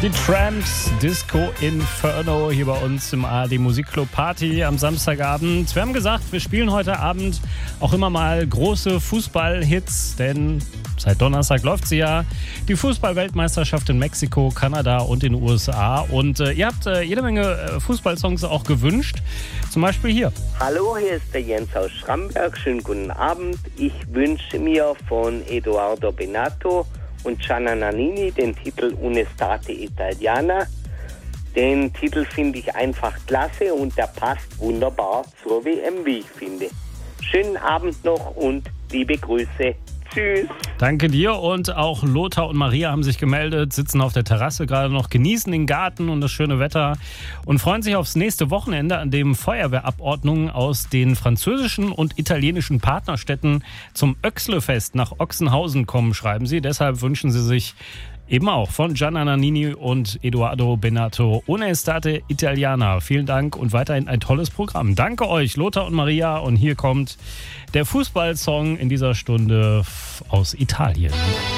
Die Tramps, Disco Inferno hier bei uns im ARD Musikclub Party am Samstagabend. Wir haben gesagt, wir spielen heute Abend auch immer mal große Fußballhits, denn seit Donnerstag läuft sie ja. Die Fußball-Weltmeisterschaft in Mexiko, Kanada und den USA. Und ihr habt jede Menge Fußballsongs auch gewünscht. Zum Beispiel hier. Hallo, hier ist der Jens aus Schramberg. Schönen guten Abend. Ich wünsche mir von Edoardo Bennato und Gianna Nannini den Titel Un'estate Italiana. Den Titel finde ich einfach klasse und der passt wunderbar zur WM, wie ich finde. Schönen Abend noch und liebe Grüße. Tschüss. Danke dir, und auch Lothar und Maria haben sich gemeldet, sitzen auf der Terrasse gerade noch, genießen den Garten und das schöne Wetter und freuen sich aufs nächste Wochenende, an dem Feuerwehrabordnungen aus den französischen und italienischen Partnerstädten zum Oechsle-Fest nach Ochsenhausen kommen, schreiben sie. Deshalb wünschen sie sich eben auch von Gianna Nannini und Edoardo Bennato Un'estate Italiana. Vielen Dank und weiterhin ein tolles Programm. Danke euch, Lothar und Maria. Und hier kommt der Fußballsong in dieser Stunde aus Italien.